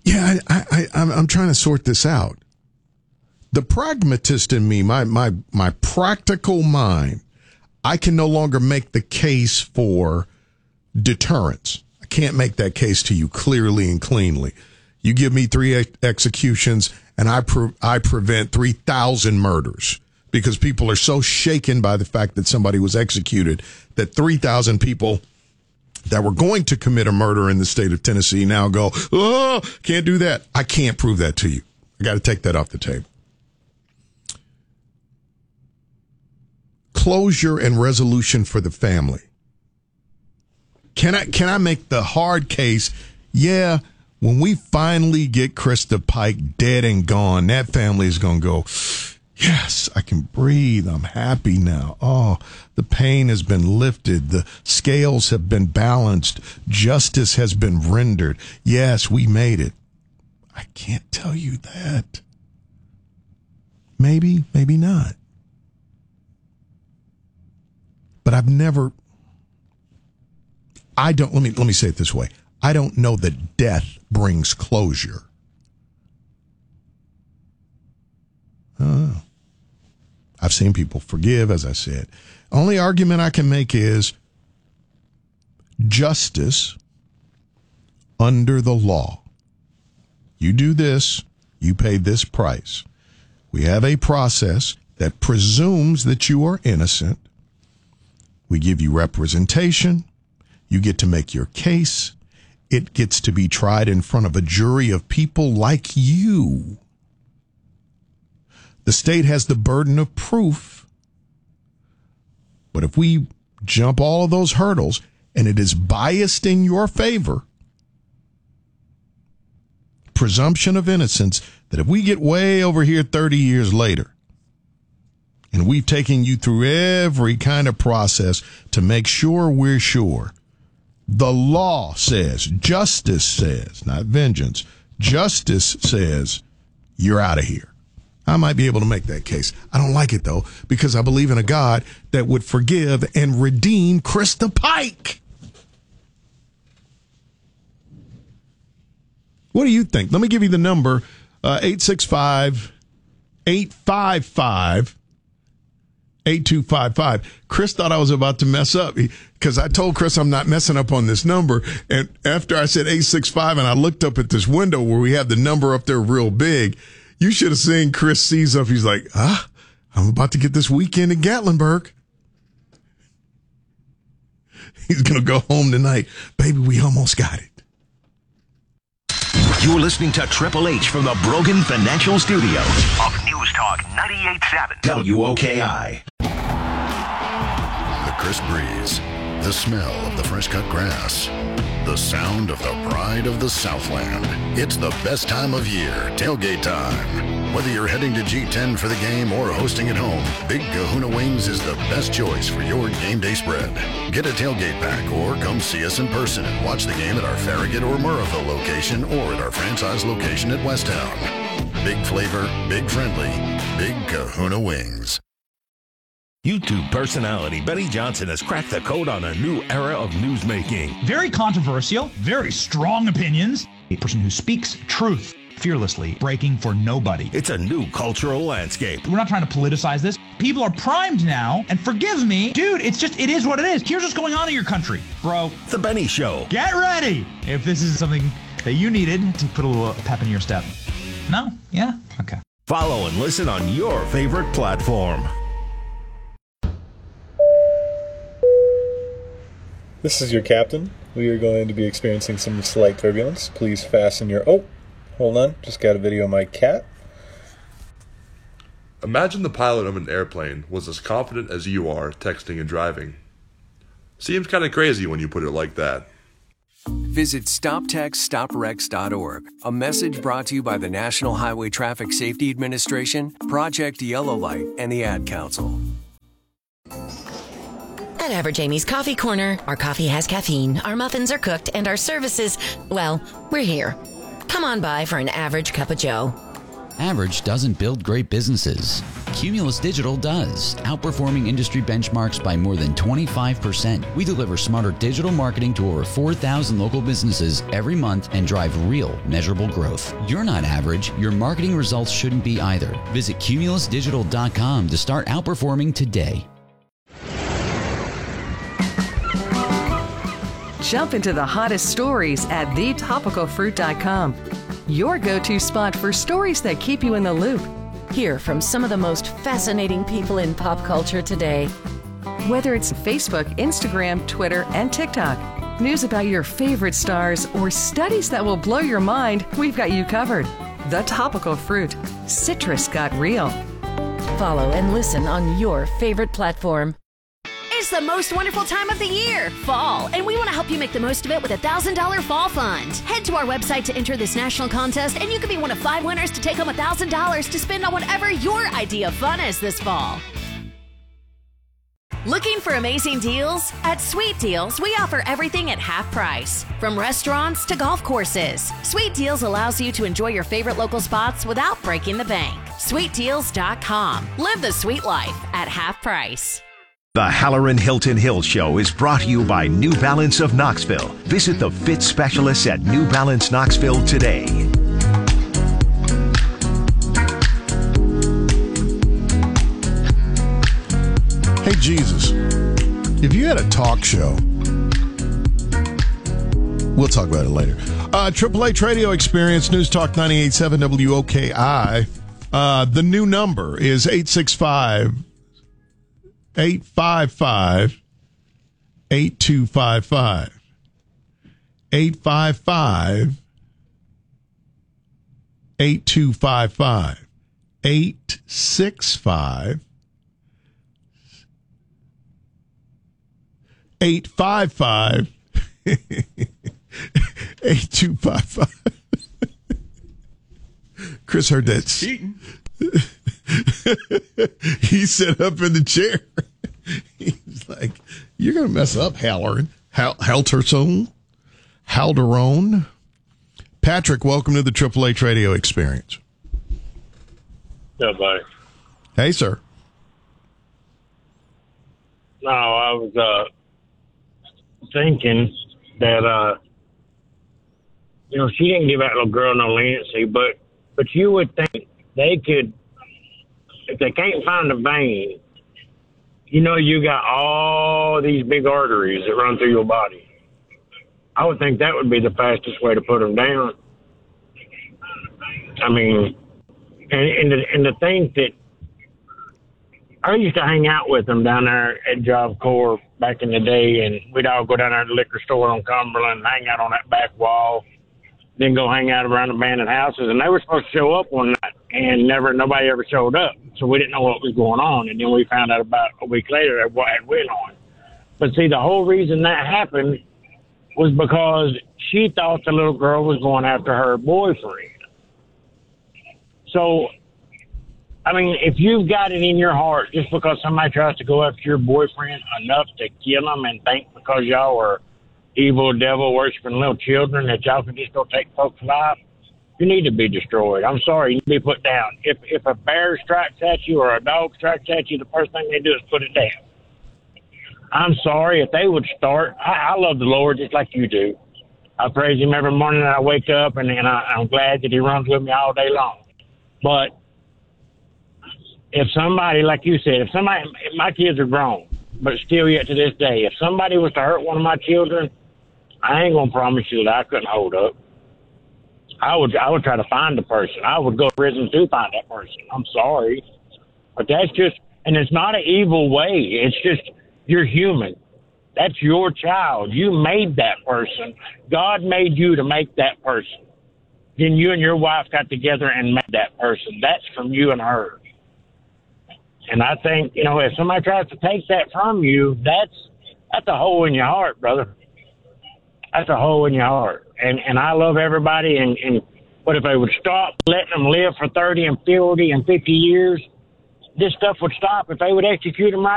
Yeah, I'm trying to sort this out. The pragmatist in me, my practical mind, I can no longer make the case for deterrence. I can't make that case to you clearly and cleanly. You give me 3 executions and I prevent 3,000 murders because people are so shaken by the fact that somebody was executed that 3,000 people that were going to commit a murder in the state of Tennessee now go, oh, can't do that. I can't prove that to you. I got to take that off the table. Closure and resolution for the family. Can I make the hard case? Yeah, when we finally get Krista Pike dead and gone, that family is going to go, yes, I can breathe. I'm happy now. Oh, the pain has been lifted. The scales have been balanced. Justice has been rendered. Yes, we made it. I can't tell you that. Maybe, maybe not. But I've never, let me say it this way. I don't know that death brings closure. I've seen people forgive, as I said. Only argument I can make is justice under the law. You do this, you pay this price. We have a process that presumes that you are innocent. We give you representation. You get to make your case. It gets to be tried in front of a jury of people like you. The state has the burden of proof. But if we jump all of those hurdles and it is biased in your favor, presumption of innocence, that if we get way over here 30 years later, and we've taken you through every kind of process to make sure we're sure, the law says, justice says, not vengeance, justice says, you're out of here. I might be able to make that case. I don't like it, though, because I believe in a God that would forgive and redeem Krista Pike. What do you think? Let me give you the number, 865-855-8255. Chris thought I was about to mess up because I told Chris I'm not messing up on this number. And after I said 865 and I looked up at this window where we have the number up there real big, you should have seen Chris seize up. He's like, I'm about to get this weekend in Gatlinburg. He's going to go home tonight. Baby, we almost got it. You're listening to Triple H from the Brogan Financial Studios of News Talk 98.7 WOKI. The crisp breeze, the smell of the fresh cut grass, the sound of the pride of the Southland. It's the best time of year, tailgate time. Whether you're heading to G10 for the game or hosting at home, Big Kahuna Wings is the best choice for your game day spread. Get a tailgate pack or come see us in person and watch the game at our Farragut or Murrayville location or at our franchise location at Westtown. Big flavor, big friendly, Big Kahuna Wings. YouTube personality Benny Johnson has cracked the code on a new era of newsmaking. Very controversial, very strong opinions. A person who speaks truth fearlessly, breaking for nobody. It's a new cultural landscape. We're not trying to politicize this. People are primed now, and forgive me, dude, it is what it is. Here's what's going on in your country, bro. The Benny Show. Get ready if this is something that you needed to put a little pep in your step. No? Yeah? Okay. Follow and listen on your favorite platform. This is your captain. We are going to be experiencing some slight turbulence. Please fasten your... Oh, hold on. Just got a video of my cat. Imagine the pilot of an airplane was as confident as you are texting and driving. Seems kind of crazy when you put it like that. Visit StopTextStopWrecks.org. A message brought to you by the National Highway Traffic Safety Administration, Project Yellow Light, and the Ad Council. At Average Amy's Coffee Corner, our coffee has caffeine, our muffins are cooked, and our services, well, we're here. Come on by for an average cup of joe. Average doesn't build great businesses. Cumulus Digital does, outperforming industry benchmarks by more than 25%. We deliver smarter digital marketing to over 4,000 local businesses every month and drive real, measurable growth. You're not average. Your marketing results shouldn't be either. Visit cumulusdigital.com to start outperforming today. Jump into the hottest stories at thetopicalfruit.com. Your go-to spot for stories that keep you in the loop. Hear from some of the most fascinating people in pop culture today. Whether it's Facebook, Instagram, Twitter, and TikTok, news about your favorite stars, or studies that will blow your mind, we've got you covered. The Topical Fruit. Citrus got real. Follow and listen on your favorite platform. It's the most wonderful time of the year, fall, and we want to help you make the most of it with a $1,000 fall fund. Head to our website to enter this national contest, and you could be one of 5 winners to take home $1,000 to spend on whatever your idea of fun is this fall. Looking for amazing deals? At Sweet Deals, we offer everything at half price. From restaurants to golf courses, Sweet Deals allows you to enjoy your favorite local spots without breaking the bank. SweetDeals.com. Live the sweet life at half price. The Halloran Hilton Hill Show is brought to you by New Balance of Knoxville. Visit the fit specialists at New Balance Knoxville today. Hey, Jesus, if you had a talk show, we'll talk about it later. Triple H Radio Experience, News Talk 98.7 WOKI. The new number is 855-855-8255. 855-8255. 865 855 8255. Chris heard that. Cheating. He sat up in the chair. He's like, "You're going to mess up, Halloran. Halterson. Halderone." Patrick, welcome to the Triple H Radio Experience. Yeah, buddy. Hey, sir. No, I was thinking that she didn't give that little girl no leniency, but you would think they could, if they can't find a vein, you got all these big arteries that run through your body. I would think that would be the fastest way to put them down. I mean, and to think that I used to hang out with them down there at Job Corps back in the day, and we'd all go down there to the liquor store on Cumberland and hang out on that back wall, then go hang out around abandoned houses. And they were supposed to show up one night, and nobody ever showed up. So we didn't know what was going on. And then we found out about a week later what had went on. But see, the whole reason that happened was because she thought the little girl was going after her boyfriend. So, I mean, if you've got it in your heart, just because somebody tries to go after your boyfriend enough to kill him and think because y'all are evil, devil-worshiping little children that y'all can just go take folks' life, you need to be destroyed. I'm sorry, you need to be put down. If a bear strikes at you or a dog strikes at you, the first thing they do is put it down. I'm sorry, if they would start, I love the Lord just like you do. I praise him every morning that I wake up, and I'm glad that he runs with me all day long. But if somebody, like you said, my kids are grown, but still yet to this day, if somebody was to hurt one of my children, I ain't going to promise you that I couldn't hold up. I would try to find the person. I would go to prison to find that person. I'm sorry. But that's just, and it's not an evil way. It's just, you're human. That's your child. You made that person. God made you to make that person. Then you and your wife got together and made that person. That's from you and her. And I think, if somebody tries to take that from you, that's a hole in your heart, brother. That's a hole in your heart. And I love everybody. But if they would stop letting them live for 30 and 40 and 50 years, this stuff would stop. If they would execute them right